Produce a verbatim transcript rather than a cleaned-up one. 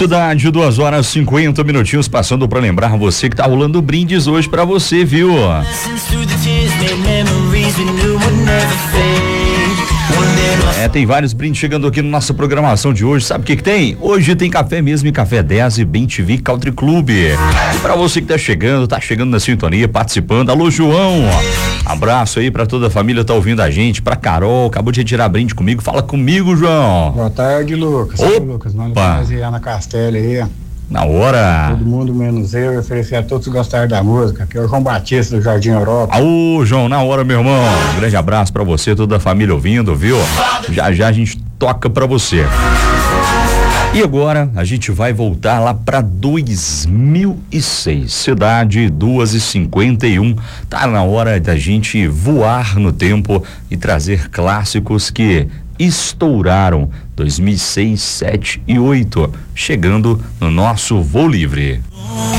Cidade, duas horas e cinquenta minutinhos, passando para lembrar você que tá rolando brindes hoje para você, viu? É, tem vários brindes chegando aqui na nossa programação de hoje. Sabe o que que tem? Hoje tem Café Mesmo e Café dez e Bem T V Country Club. E pra você que tá chegando, tá chegando na sintonia, participando. Alô, João. Abraço aí pra toda a família, tá ouvindo a gente. Pra Carol, acabou de retirar brinde comigo. Fala comigo, João. Boa tarde, Lucas. Opa. Oi, Lucas, manda pra nós ir na Castela aí. Na hora. Todo mundo menos eu, oferecer a todos que gostaram da música, que é o João Batista do Jardim Europa. Ô, João, na hora, meu irmão. Um grande abraço pra você, toda a família ouvindo, viu? Já já a gente toca pra você. E agora a gente vai voltar lá pra dois mil e seis, cidade duas e cinquenta e um. Tá na hora da gente voar no tempo e trazer clássicos que estouraram dois mil e seis, sete e oito, chegando no nosso Voo Livre.